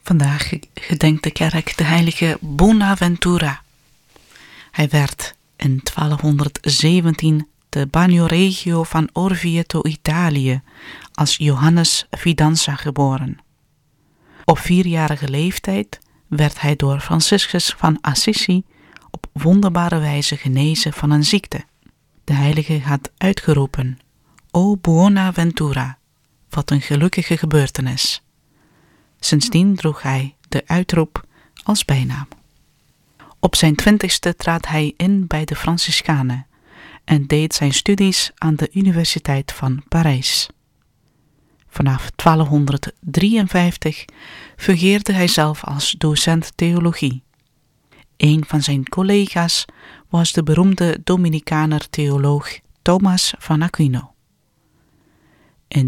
Vandaag gedenkt de kerk de heilige Bonaventura. Hij werd in 1217 te Bagnoregio van Orvieto, Italië, als Johannes Fidanza geboren. Op 4-jarige leeftijd werd hij door Franciscus van Assisi op wonderbare wijze genezen van een ziekte. De heilige had uitgeroepen: O Buonaventura, wat een gelukkige gebeurtenis. Sindsdien droeg hij de uitroep als bijnaam. Op zijn 20ste trad hij in bij de Franciscanen en deed zijn studies aan de Universiteit van Parijs. Vanaf 1253 fungeerde hij zelf als docent theologie. Een van zijn collega's was de beroemde Dominicaner theoloog Thomas van Aquino. In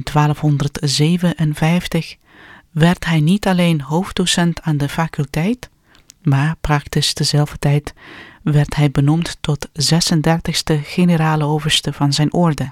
1257 werd hij niet alleen hoofddocent aan de faculteit, maar praktisch dezelfde tijd werd hij benoemd tot 36e generale overste van zijn orde.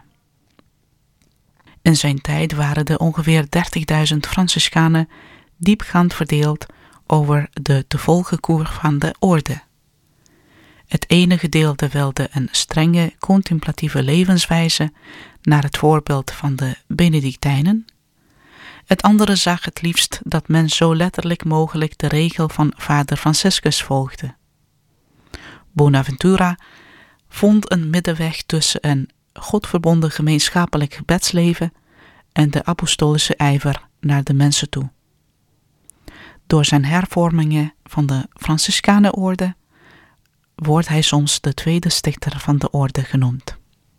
In zijn tijd waren er ongeveer 30.000 Franciscanen diepgaand verdeeld over de te volgen koers van de orde. Het ene gedeelte wilde een strenge contemplatieve levenswijze naar het voorbeeld van de Benedictijnen. Het andere zag het liefst dat men zo letterlijk mogelijk de regel van vader Franciscus volgde. Bonaventura vond een middenweg tussen een godverbonden gemeenschappelijk gebedsleven en de apostolische ijver naar de mensen toe. Door zijn hervormingen van de Franciscanenorde wordt hij soms de tweede stichter van de orde genoemd.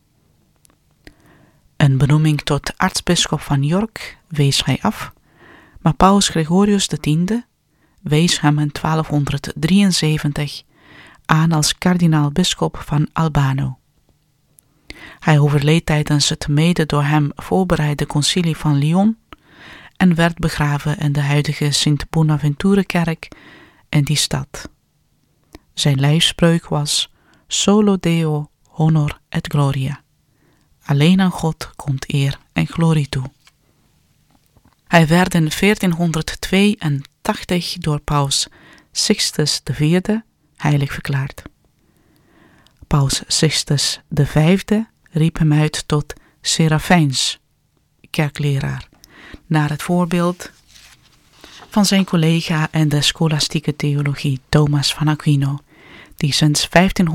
Een benoeming tot aartsbisschop van York wees hij af, maar Paus Gregorius X wees hem in 1273 aan als kardinaal-bisschop van Albano. Hij overleed tijdens het mede door hem voorbereide concilie van Lyon en werd begraven in de huidige Sint-Bonaventure-kerk in die stad. Zijn lijfspreuk was: Solo Deo honor et gloria. Alleen aan God komt eer en glorie toe. Hij werd in 1482 door Paus Sixtus IV heilig verklaard. Paus Sixtus V riep hem uit tot Serafijns kerkleraar, naar het voorbeeld van zijn collega in de scholastieke theologie Thomas van Aquino, die sinds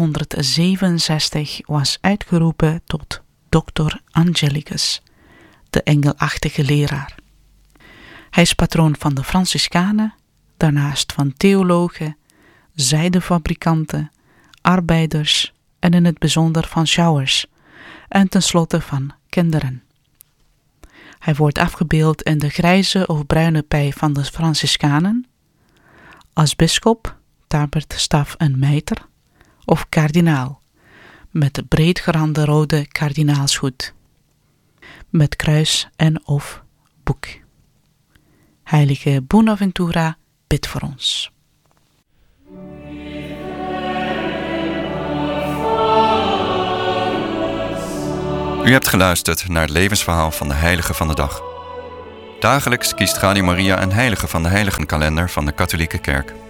1567 was uitgeroepen tot Doctor Angelicus, de engelachtige leraar. Hij is patroon van de Franciscanen, daarnaast van theologen, zijdefabrikanten, arbeiders en in het bijzonder van sjouwers en tenslotte van kinderen. Hij wordt afgebeeld in de grijze of bruine pij van de Franciscanen, als bisschop, tabert, staf en mijter, of kardinaal, met breedgerande rode kardinaalshoed, met kruis en of boek. Heilige Bonaventura, bid voor ons. U hebt geluisterd naar het levensverhaal van de heilige van de dag. Dagelijks kiest Radio Maria een heilige van de heiligenkalender van de Katholieke Kerk.